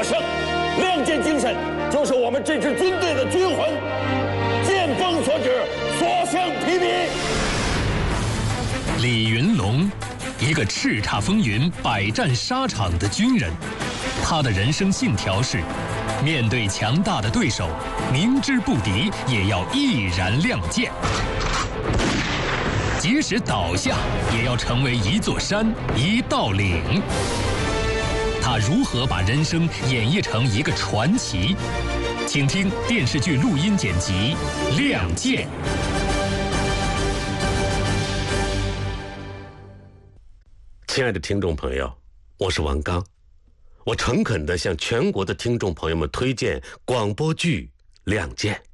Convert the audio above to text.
胜。亮剑精神就是我们这支军队的军魂，剑锋所指，所向披靡。 李云龙，一个叱咤风云、百战沙场的军人，他的人生信条是：面对强大的对手，明知不敌也要毅然亮剑。即使倒下，也要成为一座山、一道岭。他如何把人生演绎成一个传奇？请听电视剧录音剪辑《亮剑》。 亲爱的听众朋友，我是王刚，我诚恳地向全国的听众朋友们推荐广播剧《亮剑》。